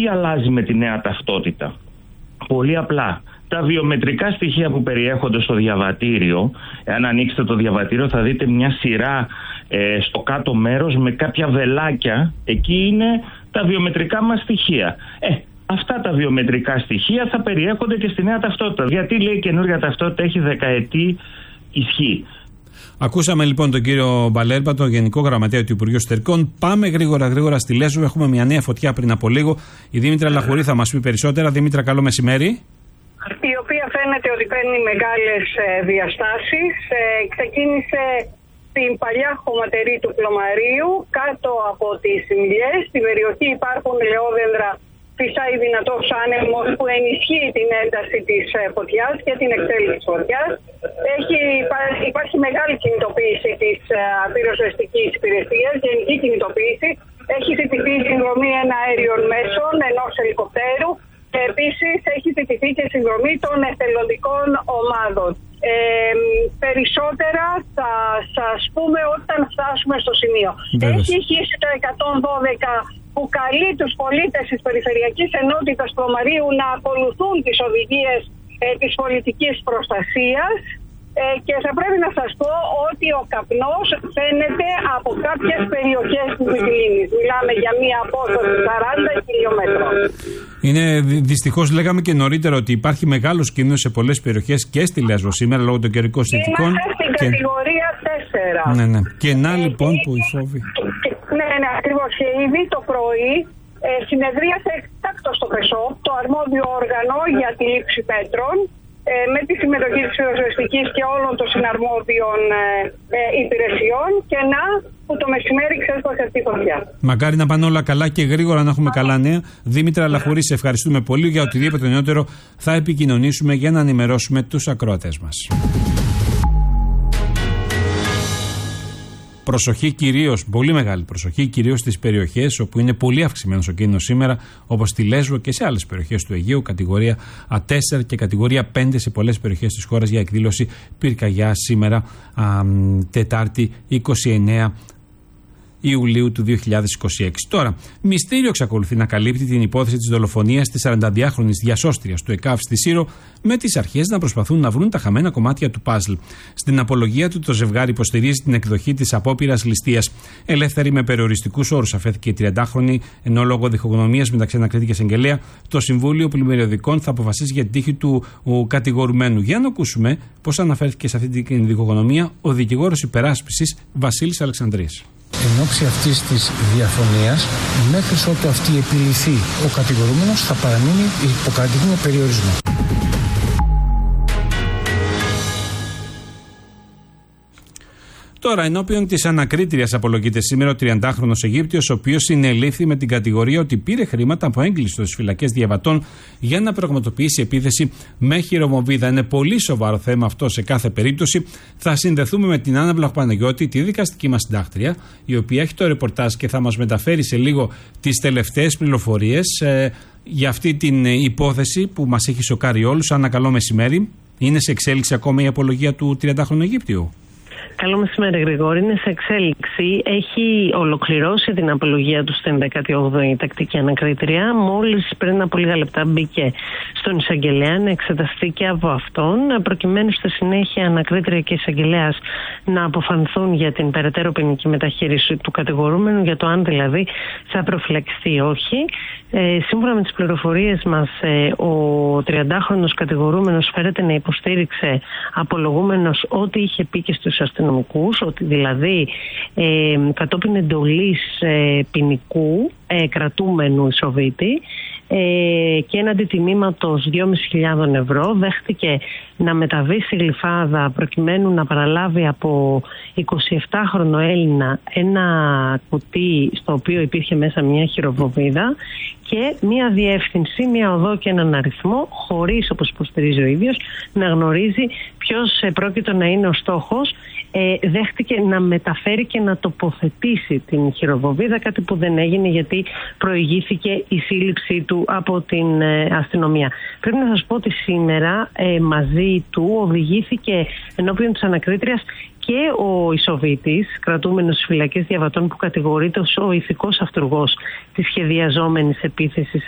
Τι αλλάζει με τη νέα ταυτότητα? Πολύ απλά. Τα βιομετρικά στοιχεία που περιέχονται στο διαβατήριο, εάν ανοίξετε το διαβατήριο θα δείτε μια σειρά στο κάτω μέρος με κάποια βελάκια. Εκεί είναι τα βιομετρικά μας στοιχεία. Αυτά τα βιομετρικά στοιχεία θα περιέχονται και στη νέα ταυτότητα. Γιατί λέει η καινούργια ταυτότητα έχει δεκαετή ισχύ. Ακούσαμε λοιπόν τον κύριο Μπαλέρμπα, τον Γενικό Γραμματέα του Υπουργείου Εσωτερικών. Πάμε γρήγορα στη Λέσβο. Έχουμε μια νέα φωτιά πριν από λίγο. Η Δήμητρα Λαχουρή θα μας πει περισσότερα. Δήμητρα, καλό μεσημέρι. Η οποία φαίνεται ότι παίρνει μεγάλες διαστάσεις. Ξεκίνησε στην παλιά χωματερή του Πλωμαρίου, κάτω από τις Μιλιές. Στην περιοχή υπάρχουν λεόδεντρα, φυσάει δυνατός άνεμος που ενισχύει την ένταση της φωτιάς και την εξέλιξη της φωτιάς. Υπάρχει μεγάλη κινητοποίηση της πυροσβεστικής υπηρεσίας, γενική κινητοποίηση. Έχει ζητηθεί συνδρομή αέριων μέσων, ενός ελικοπτέρου. Επίσης έχει ζητηθεί και συνδρομή των εθελοντικών ομάδων. Περισσότερα θα σας πούμε όταν φτάσουμε στο σημείο. Έχει αρχίσει το 112 που καλεί τους πολίτες της Περιφερειακής Ενότητας Πλωμαρίου να ακολουθούν τις οδηγίες της πολιτικής προστασίας. Και θα πρέπει να σας πω ότι ο καπνός φαίνεται από κάποιες περιοχές της Μυτιλήνης. Μιλάμε για μία απόσταση 40 χιλιόμετρων. Είναι δυστυχώς, λέγαμε και νωρίτερα, ότι υπάρχει μεγάλος κίνδυνος σε πολλές περιοχές και στη Λέσβο σήμερα λόγω των καιρικών συνθηκών. Είμαστε στην κατηγορία 4. Ναι. Και να λοιπόν που οι φόβοι. Ναι, ακριβώς. Και ήδη το πρωί συνεδρίασε εκτάκτο στο ΠΕΣΟΠ, το αρμόδιο όργανο για τη λήψη μέτρων, με τη συμμετοχή της πυροσβεστικής και όλων των συναρμόδιων υπηρεσιών, και που το μεσημέρι ξέσπασε αυτή η φωτιά. Μακάρι να πάνε όλα καλά και γρήγορα να έχουμε καλά νέα. Δήμητρα Λαχουρή, σε ευχαριστούμε πολύ. Για οτιδήποτε νεότερο θα επικοινωνήσουμε για να ενημερώσουμε τους ακροατές μας. Προσοχή κυρίως, πολύ μεγάλη προσοχή κυρίως στις περιοχές όπου είναι πολύ αυξημένος ο κίνδυνος σήμερα, όπως στη Λέσβο και σε άλλες περιοχές του Αιγαίου, κατηγορία A4 και κατηγορία 5 σε πολλές περιοχές της χώρας για εκδήλωση πυρκαγιά σήμερα, Τετάρτη 29 Ιουλίου του 2026. Τώρα, μυστήριο εξακολουθεί να καλύπτει την υπόθεση της δολοφονίας της 42χρονης διασώστριας του ΕΚΑΒ στη Σύρο, με τις αρχές να προσπαθούν να βρουν τα χαμένα κομμάτια του παζλ. Στην απολογία του, το ζευγάρι υποστηρίζει την εκδοχή της απόπειρας ληστείας. Ελεύθερη με περιοριστικούς όρους αφέθηκε η 30χρονη, ενώ λόγω διχογνωμίας μεταξύ ανακρίτη και εισαγγελέα, το Συμβούλιο Πλημμυριωδικών θα αποφασίσει για την τύχη του κατηγορουμένου. Για να ακούσουμε πώς αναφέρθηκε σε αυτή την διχογνωμία ο δικηγόρος υπεράσπισης Βασίλης Αλεξανδρίας. Εν όψη αυτής της διαφωνίας, μέχρι ότου αυτή επιληθεί ο κατηγορούμενος, θα παραμείνει υποκρατική με περιορισμό. Τώρα, ενώπιον της ανακρίτριας απολογείται σήμερα ο 30χρονος Αιγύπτιος, ο οποίος συνελήφθη με την κατηγορία ότι πήρε χρήματα από έγκλειστο στις φυλακές διαβατών για να πραγματοποιήσει επίθεση με χειροβομβίδα. Είναι πολύ σοβαρό θέμα αυτό σε κάθε περίπτωση. Θα συνδεθούμε με την Άννα Βλαχοπαναγιώτη, τη δικαστική μας συντάκτρια, η οποία έχει το ρεπορτάζ και θα μας μεταφέρει σε λίγο τις τελευταίες πληροφορίες για αυτή την υπόθεση που μας έχει σοκάρει όλους. Άννα, καλό μεσημέρι. Είναι σε εξέλιξη ακόμα η απολογία του 30χρονου Αιγύπτιου? Καλό μεσημέρι, Γρηγόρη. Είναι σε εξέλιξη. Έχει ολοκληρώσει την απολογία του στην 18η τακτική ανακρίτρια. Μόλις πριν από λίγα λεπτά μπήκε στον εισαγγελέα να εξεταστεί και από αυτόν, προκειμένου στη συνέχεια ανακρίτρια και εισαγγελέας να αποφανθούν για την περαιτέρω ποινική μεταχείριση του κατηγορούμενου, για το αν δηλαδή θα προφυλακιστεί ή όχι. Σύμφωνα με τις πληροφορίες μας, ο 30χρονος κατηγορούμενος φέρεται να υποστήριξε απολογούμενος ό,τι είχε πει και στους αστυνομικούς, ότι δηλαδή κατόπιν εντολής ποινικού κρατούμενου Ισοβίτη και έναντι τιμήματος 2.500 ευρώ δέχτηκε να μεταβεί στη Γλυφάδα προκειμένου να παραλάβει από 27χρονο Έλληνα ένα κουτί στο οποίο υπήρχε μέσα μια χειροβομβίδα και μια διεύθυνση, μια οδό και έναν αριθμό, χωρίς, όπως υποστηρίζει ο ίδιος, να γνωρίζει ποιος πρόκειτο να είναι ο στόχος. Δέχτηκε να μεταφέρει και να τοποθετήσει την χειροβομβίδα, κάτι που δεν έγινε γιατί προηγήθηκε η σύλληψή του από την αστυνομία. Πρέπει να σας πω ότι σήμερα μαζί του οδηγήθηκε ενώπιον της ανακρίτριας και ο Ισοβίτης, κρατούμενος στις φυλακές διαβατών, που κατηγορείται ως ο ηθικός αυτουργός της σχεδιαζόμενης επίθεσης